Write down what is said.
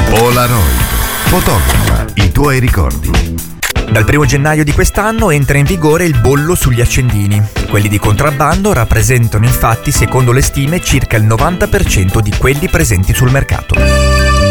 Polaroid. Fotografa i tuoi ricordi. Dal 1 gennaio di quest'anno entra in vigore il bollo sugli accendini. Quelli di contrabbando rappresentano infatti, secondo le stime, circa il 90% di quelli presenti sul mercato.